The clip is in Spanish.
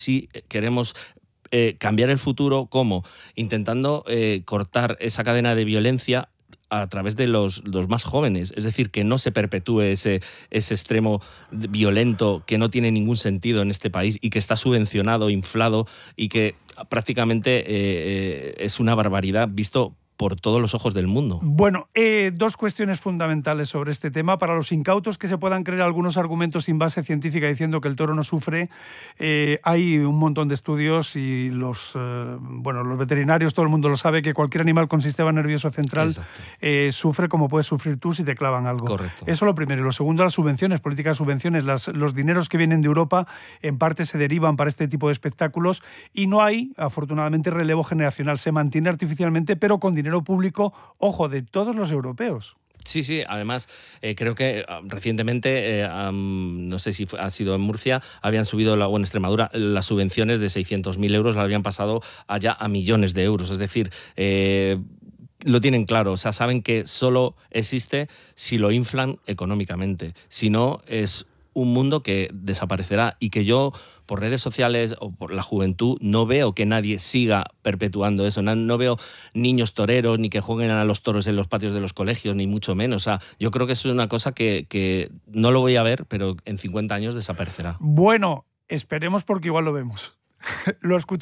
si queremos cambiar el futuro, ¿cómo? Intentando cortar esa cadena de violencia a través de los más jóvenes. Es decir, que no se perpetúe ese extremo violento que no tiene ningún sentido en este país y que está subvencionado, inflado y que prácticamente es una barbaridad visto por todos los ojos del mundo. Bueno, dos cuestiones fundamentales sobre este tema. Para los incautos que se puedan creer algunos argumentos sin base científica diciendo que el toro no sufre, hay un montón de estudios y los veterinarios, todo el mundo lo sabe, que cualquier animal con sistema nervioso central sufre como puedes sufrir tú si te clavan algo. Correcto. Eso lo primero. Y lo segundo, las subvenciones, políticas de subvenciones. Los dineros que vienen de Europa en parte se derivan para este tipo de espectáculos y no hay, afortunadamente, relevo generacional. Se mantiene artificialmente, pero con dinero público, ojo, de todos los europeos. Sí, sí, además creo que recientemente, no sé si ha sido en Murcia, habían subido, o en Extremadura, las subvenciones de 600.000 euros, las habían pasado allá a millones de euros. Es decir, lo tienen claro, o sea, saben que solo existe si lo inflan económicamente. Si no, es un mundo que desaparecerá y que yo, por redes sociales o por la juventud, no veo que nadie siga perpetuando eso. No veo niños toreros ni que jueguen a los toros en los patios de los colegios, ni mucho menos. O sea, yo creo que eso es una cosa que no lo voy a ver, pero en 50 años desaparecerá. Bueno, esperemos porque igual lo vemos. Lo escuchamos.